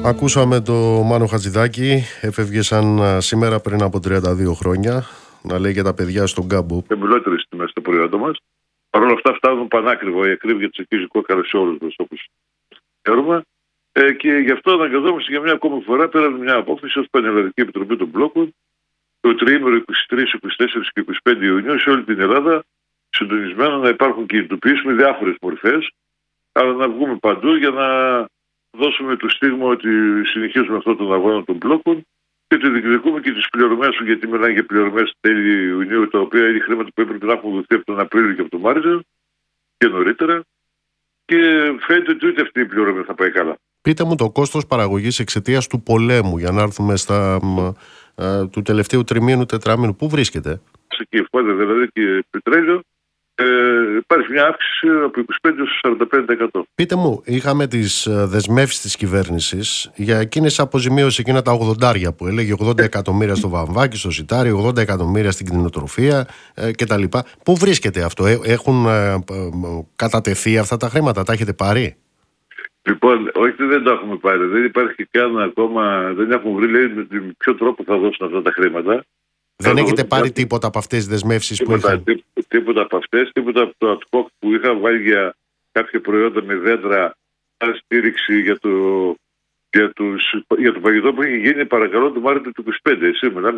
Ακούσαμε το Μάνο Χατζηδάκη, έφευγε σαν σήμερα πριν από 32 χρόνια, να λέει για τα παιδιά στον κάμπο. Χαμηλότερες τιμές στα προϊόντα μας. Παρ' όλα αυτά φτάνουν πανάκριβα. Η ακρίβεια της αρχίζει κόκκαρα σε όλους μας, όπως ξέρουμε. Και γι' αυτό αναγκαζόμαστε για μια ακόμη φορά, πέραν μια απόφαση ως Πανελλαδική Επιτροπή των Μπλόκων, το τριήμερο 23, 24 και 25 Ιουνίου σε όλη την Ελλάδα, συντονισμένα να υπάρχουν κινητοποιήσεις με διάφορες μορφές, αλλά να βγούμε παντού για να δώσουμε το στίγμα ότι συνεχίζουμε αυτόν τον αγώνα των μπλόκων και ότι διεκδικούμε και τις πληρωμές σου, γιατί μιλάνε για πληρωμές τέλη Ιουνίου, τα οποία είναι χρήματα που έπρεπε να έχουν δοθεί από τον Απρίλιο και από τον Μάρτιο και νωρίτερα. Και φαίνεται ότι ούτε αυτή η πληρωμή θα πάει καλά. Πείτε μου το κόστος παραγωγής εξαιτίας του πολέμου, για να έρθουμε του τελευταίου τριμήνου, τετράμηνου. Πού βρίσκεται? Σε κεφάλαια δηλαδή και πετρέλαιο. Υπάρχει μια αύξηση από 25% έως 45%. Πείτε μου, είχαμε τις δεσμεύσεις της κυβέρνησης για εκείνες αποζημίωσεις, εκείνα τα 80 που έλεγε, 80 εκατομμύρια στο βαμβάκι, στο σιτάρι, 80 εκατομμύρια στην κτηνοτροφία κτλ. Πού βρίσκεται αυτό? Έχουν κατατεθεί αυτά τα χρήματα, τα έχετε πάρει? Λοιπόν, όχι, δεν τα έχουμε πάρει. Δεν υπάρχει καν ακόμα, δεν έχουν βρει, λέει, με ποιο τρόπο θα δώσουν αυτά τα χρήματα. Δεν έχετε πάρει τίποτα από αυτές τις δεσμεύσεις που είχαν? Τίποτα από αυτές, τίποτα από το ad hoc που είχα βάλει για κάποια προϊόντα με δέντρα, στήριξη για το φαγητό που είχε γίνει, παρακαλώ, το Μάρτιο του 25. Σήμερα